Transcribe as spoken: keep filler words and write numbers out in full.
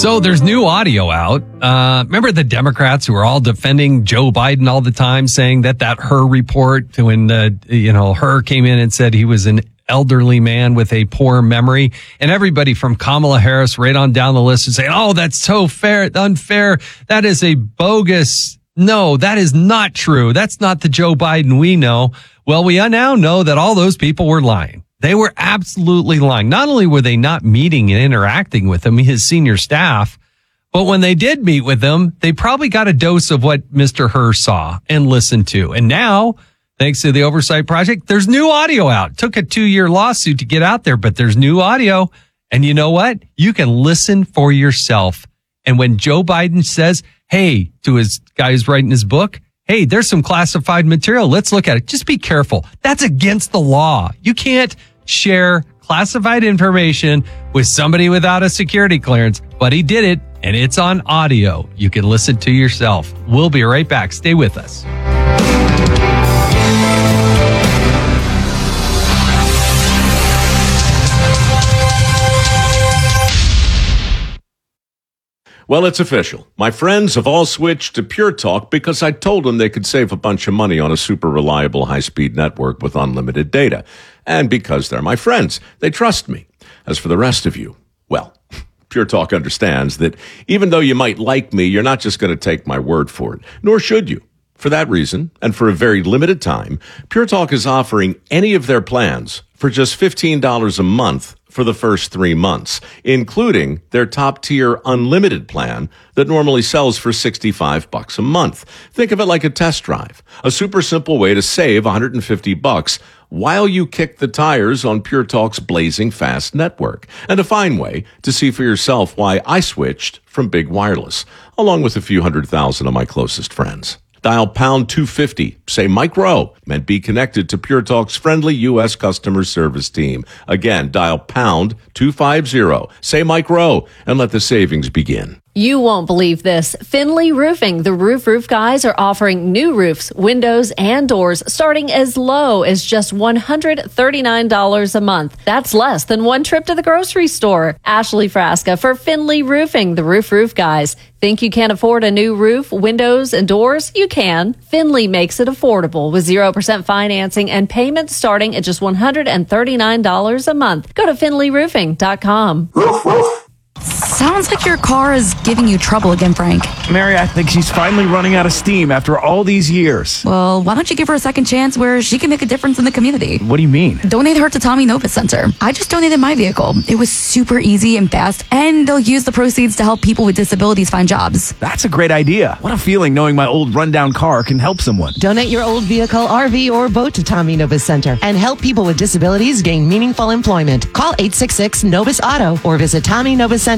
So there's new audio out. Uh, remember the Democrats who were all defending Joe Biden all the time, saying that that Hur report, when uh, you know Hur came in and said he was an elderly man with a poor memory, and everybody from Kamala Harris right on down the list is saying, "Oh, that's so fair, unfair. That is a bogus. No, that is not true. That's not the Joe Biden we know." Well, we now know that all those people were lying. They were absolutely lying. Not only were they not meeting and interacting with him, his senior staff, but when they did meet with him, they probably got a dose of what Mister Hur saw and listened to. And now, thanks to the Oversight Project, there's new audio out. It took a two-year lawsuit to get out there, but there's new audio. And you know what? You can listen for yourself. And when Joe Biden says, hey, to his guy who's writing his book, hey, there's some classified material. Let's look at it. Just be careful. That's against the law. You can't share classified information with somebody without a security clearance, but he did it, and it's on audio. You can listen to yourself. We'll be right back. Stay with us. Well, it's official. My friends have all switched to Pure Talk because I told them they could save a bunch of money on a super reliable high-speed network with unlimited data. And because they're my friends, they trust me. As for the rest of you, well, Pure Talk understands that even though you might like me, you're not just going to take my word for it, nor should you. For that reason, and for a very limited time, Pure Talk is offering any of their plans for just fifteen dollars a month for the first three months, including their top-tier unlimited plan that normally sells for sixty-five bucks a month. Think of it like a test drive, a super simple way to save one hundred fifty bucks while you kick the tires on Pure Talk's blazing fast network, and a fine way to see for yourself why I switched from Big Wireless, along with a few hundred thousand of my closest friends. Dial pound two fifty, say Mike Rowe, and be connected to Pure Talk's friendly U S customer service team. Again, dial pound two fifty, say Mike Rowe, and let the savings begin. You won't believe this. Finley Roofing, the Roof Roof guys, are offering new roofs, windows, and doors starting as low as just one hundred thirty-nine dollars a month. That's less than one trip to the grocery store. Ashley Frasca for Finley Roofing, the Roof Roof guys. Think you can't afford a new roof, windows, and doors? You can. Finley makes it affordable with zero percent financing and payments starting at just one hundred thirty-nine dollars a month. Go to finley roofing dot com. Roof, roof. Sounds like your car is giving you trouble again, Frank. Mary, I think she's finally running out of steam after all these years. Well, why don't you give her a second chance where she can make a difference in the community? What do you mean? Donate her to Tommy Novus Center. I just donated my vehicle. It was super easy and fast, and they'll use the proceeds to help people with disabilities find jobs. That's a great idea. What a feeling knowing my old rundown car can help someone. Donate your old vehicle, R V, or boat to Tommy Novus Center and help people with disabilities gain meaningful employment. Call eight six six, Novus Auto or visit Tommy Novus Center.